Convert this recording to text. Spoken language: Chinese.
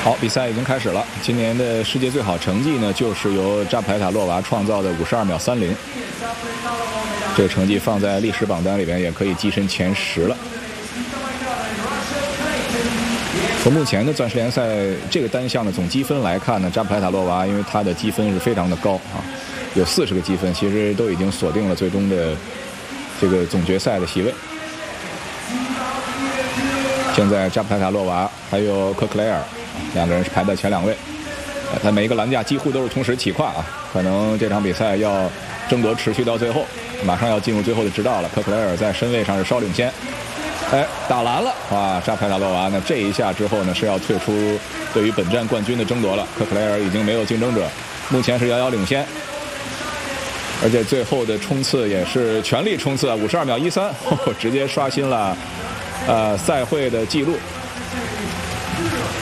好，比赛已经开始了。今年的世界最好成绩呢，就是由扎普莱塔洛娃创造的52秒30。这个成绩放在历史榜单里边，也可以跻身前10了。从目前的钻石联赛这个单项的总积分来看呢，扎普莱塔洛娃因为她的积分是非常的高啊，有40个积分，其实都已经锁定了最终的这个总决赛的席位。现在扎普莱塔洛娃还有科克雷尔两个人是排在前2位，他每一个栏架几乎都是同时起跨啊，可能这场比赛要争夺持续到最后，马上要进入最后的直道了。科克雷尔在身位上是稍领先，打蓝了啊！扎普莱塔洛娃呢这一下之后呢是要退出对于本站冠军的争夺了，科克雷尔已经没有竞争者，目前是遥遥领先，而且最后的冲刺也是全力冲刺啊，52秒13，直接刷新了赛会的记录。